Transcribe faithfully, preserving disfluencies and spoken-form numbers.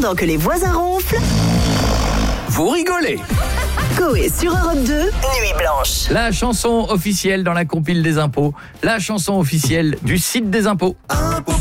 Pendant que les voisins ronflent, vous rigolez. Coé sur Europe deux, Nuit Blanche. La chanson officielle dans la compile des impôts, la chanson officielle du site des impôts. Impôts